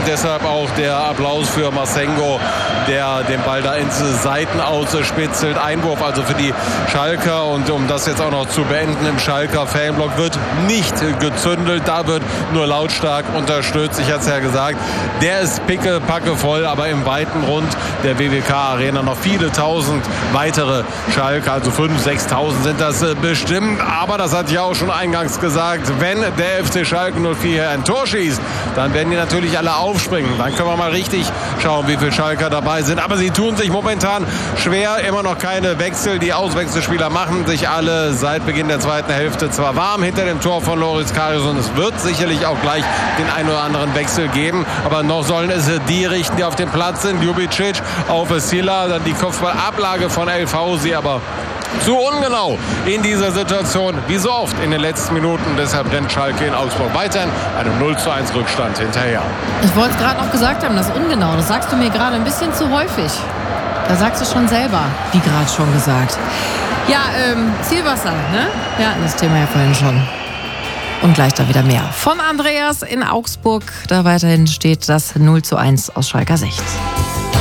Deshalb auch der Applaus für Massengo, der den Ball da ins Seitenaus spitzelt. Einwurf also für die Schalker. Und um das jetzt auch noch zu beenden, im Schalker Fanblock wird nicht gezündelt. Da wird nur lautstark unterstützt. Ich hatte es ja gesagt, der ist pickepacke voll, aber im weiten Rund der WWK-Arena noch viele tausend weitere Schalker, also 5.000, 6.000 sind das bestimmt. Aber das hatte ich auch schon eingangs gesagt, wenn der FC Schalke 04 hier ein Tor schießt, dann werden die natürlich alle aufspringen. Dann können wir mal richtig schauen, wie viele Schalker dabei sind. Aber sie tun sich momentan schwer, immer noch keine Wechsel. Die Auswechselspieler machen sich alle seit Beginn der zweiten Hälfte zwar warm hinter dem Tor von Loris Karius und es wird sicherlich auch gleich den einen oder anderen Wechsel geben. Aber noch sollen es die richten, die auf dem Platz sind. Ljubicic auf Silla, dann die Kopfballablage von El Fauzi, aber zu ungenau in dieser Situation, wie so oft in den letzten Minuten. Deshalb rennt Schalke in Augsburg weiterhin einem 0:1 Rückstand hinterher. Ich wollte es gerade noch gesagt haben, das ungenau. Das sagst du mir gerade ein bisschen zu häufig. Da sagst du schon selber, wie gerade schon gesagt. Ja, Zielwasser, ne? Wir hatten das Thema ja vorhin schon. Und gleich da wieder mehr. Von Andreas in Augsburg. Da weiterhin steht das 0:1 aus Schalker Sicht.